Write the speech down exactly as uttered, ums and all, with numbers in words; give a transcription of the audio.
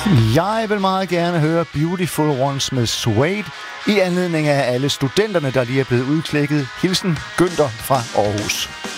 Jeg vil meget gerne høre Beautiful Ones med Suede i anledning af alle studenterne, der lige er blevet udklækket. Hilsen Günther fra Aarhus.